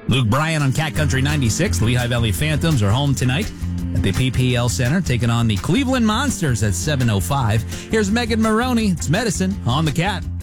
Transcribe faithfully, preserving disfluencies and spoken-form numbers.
Luke Bryan on Cat Country ninety-six. The Lehigh Valley Phantoms are home tonight at the P P L Center, taking on the Cleveland Monsters at seven oh five. Here's Megan Maroney. It's Medicine on the Cat.